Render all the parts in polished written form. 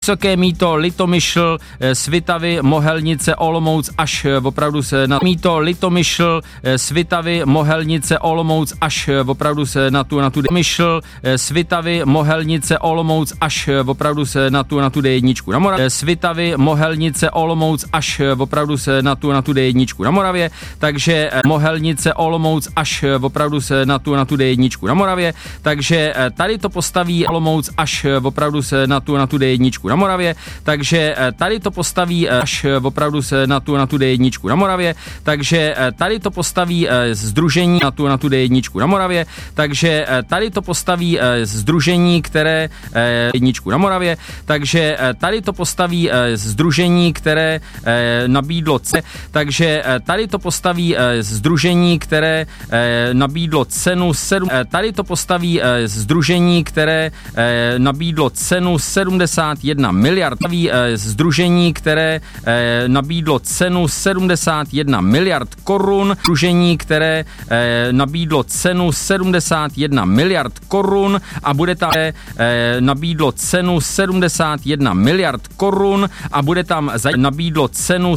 Vysoké Mýto, Litomyšl, Svitavy, Mohelnice, Olomouc až opravdu se na Mýto, Litomyšl, Svitavy, Mohelnice, Olomouc až opravdu se na tu Myšl, Svitavy, Mohelnice, Olomouc až opravdu se na tu D1 na Moravě, Svitavy, Mohelnice, Olomouc až opravdu se na tu D1 na Moravě, takže Mohelnice, Olomouc až opravdu se na tu D1 na Moravě, takže tady to postaví Olomouc až opravdu se na tu D1 na Moravě, takže tady to postaví až opravdu se na tu D1 na Moravě, takže tady to postaví sdružení na tu D1 na Moravě, takže tady to postaví sdružení, které jedničku na Moravě, takže tady to postaví sdružení, které nabídlo takže tady to postaví sdružení, které nabídlo cenu 7, tady to postaví sdružení, které nabídlo cenu 71 miliard, sdružení, které nabídlo cenu 71 miliard korun, sdružení, které nabídlo cenu 71 miliard korun a bude tam nabídlo cenu 71 miliard korun a bude tam nabídlo cenu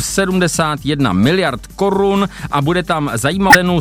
71 miliard korun a bude tam zajímavá cenu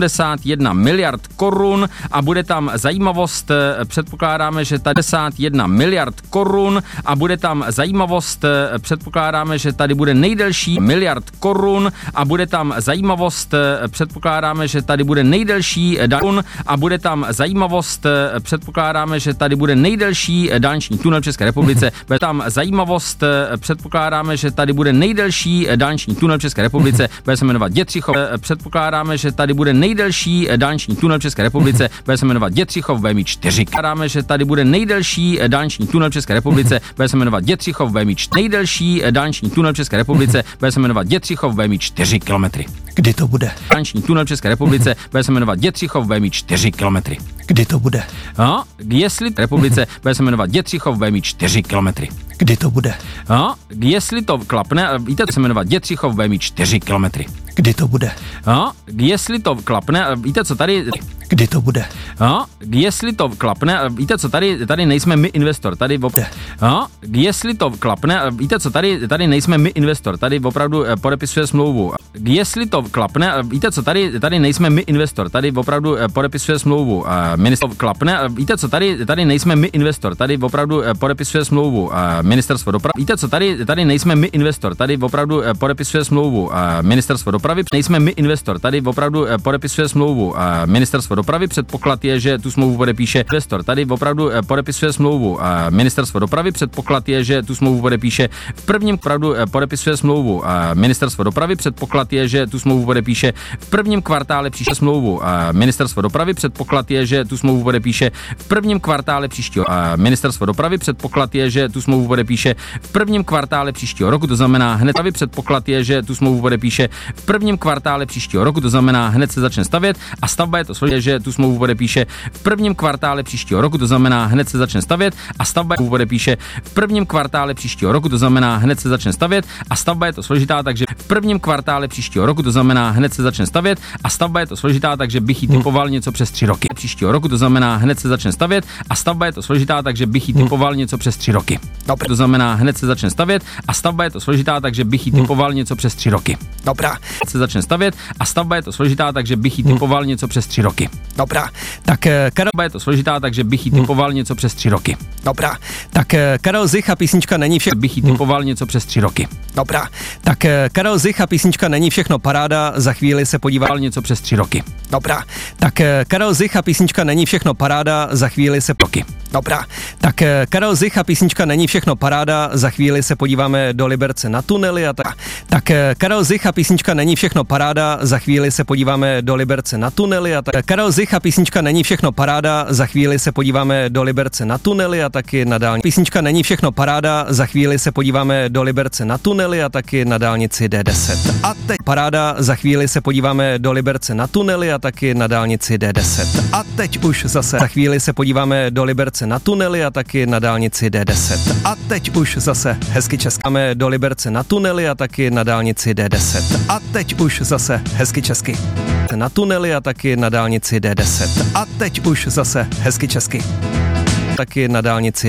71 miliard korun a bude tam zajímavost, předpokládáme, že tady 51 miliard korun a bude tam zajímavost, předpokládáme, že tady bude nejdelší miliard korun a bude tam zajímavost, předpokládáme, že tady bude nejdelší a bude tam zajímavost, předpokládáme, že tady bude nejdelší dálniční tunel v České republice. Bude tam zajímavost, předpokládáme, že tady bude nejdelší dálniční tunel v České republice. Bude se jmenovat Dětřichov. Předpokládáme, že tady bude nejdelší dálniční tunel v České republice. Bude se jmenovat Dětřichov, bude mít 4. Předpokládáme, že tady bude nejdelší dálniční tunel v České republice. Bude se jmenovat Dětřichov, bude mít nejdelší dálniční tunel v České republice. Bude se jmenovat Dětřichov, bude mít 4 kilometry. Kdy to bude? Dálniční tunel v České republice bude se jmenovat Dětřichov, bude mít 4 kilometry. Kdy to bude? No, jestli v republice bude se jmenovat Dětřichov, bude mít 4 kilometry. Kdy to bude? No, jestli to klapne, víte, co se jmenovat Dětřichov, bude mít 4 kilometry. Kdy to bude? No, jestli to klapne, víte, co tady... Kdy to bude? No, jestli to klapne, víte, co tady nejsme my investor, tady no, jestli to klapne, víte, co tady nejsme my investor, tady opravdu podepisuje smlouvu. Jestli to klapne, víte, co tady nejsme my investor, tady opravdu podepisuje smlouvu. Minister klapne, víte, co tady nejsme my investor, tady opravdu podepisuje smlouvu. Ministerstvo dopravy, víte, co tady nejsme my investor, tady opravdu podepisuje smlouvu. Ministerstvo dopravy, nejsme my investor, tady opravdu podepisuje smlouvu. Ministerstvo dopravy, předpoklad je, že tu smlouvu podepíše investor, tady opravdu podepisuje smlouvu. Ministerstvo dopravy, předpoklad je, že tu smlouvu podepíše v prvním opravdu podepisuje smlouvu. Ministerstvo dopravy, předpoklad je, že tu smlouvu podepíše v prvním kvartále příštího smlouvu. Ministerstvo dopravy, předpoklad je, že tu smlouvu podepíše v prvním kvartále příštího. Ministerstvo dopravy, předpoklad je, že tu smlouvu podepíše v prvním kvartále příštího roku, to znamená hned předpoklad je, že tu smlouvu podepíše v prvním kvartále příštího roku, to znamená hned se začne stavět a stavba je to složité, že tu smlouvu podepíše v prvním kvartále příštího roku, to znamená hned se začne stavět a stavba podepíše v prvním kvartále příštího roku, to znamená hned se začne stavět a stavba je to složitá, takže v prvním kvartále příštího roku, to znamená hned se začne stavět a stavba je to složitá, takže bych jí typoval něco přes 3 roky. Příštího roku, to znamená hned se začne stavět a stavba je to složitá, takže bych jí typoval něco přes 3 roky. To znamená hned se začne stavět a stavba je to složitá, takže bych jí typoval něco přes 3 roky. Dobrá. Se začne stavět a stavba je to složitá, takže bych jí typoval něco přes 3 roky. Dobrá. Tak Karel je to složitá, takže bych jí typoval něco přes 3 roky. Dobrá. Tak Karel Zich a písnička Není všechno. Bych jí typoval něco přes 3 roky. Dobrá. Tak Karel Zich a písnička Není všechno paráda, za chvíli se podíval něco přes 3 roky. Dobrá. Tak Karel Zich a písnička Není všechno paráda, za chvíli se roky. Dobrá. Tak Karel Zich a písnička Není všechno paráda, za chvíli se podíváme do Liberce na tunely a tak. Tak Karel Zich a písnička Není všechno paráda, za chvíli se podíváme do Liberce na tunely a tak. Karel Zich a písnička Není všechno paráda, za chvíli se podíváme do Liberce na tunely a taky na dálnici. Písnička Není všechno paráda, za chvíli se podíváme do Liberce na tunely a taky na dálnici D10. A teď paráda, za chvíli se podíváme do Liberce na tunely a taky na dálnici D10. A teď už zase za chvíli se podíváme do Liberce na tunely a taky na dálnici D10. A teď už zase hezky česky do Liberce na tunely a taky na dálnici D10. A teď už zase hezky česky na tunely a taky na dálnici D10. A teď už zase hezky česky taky na dálnici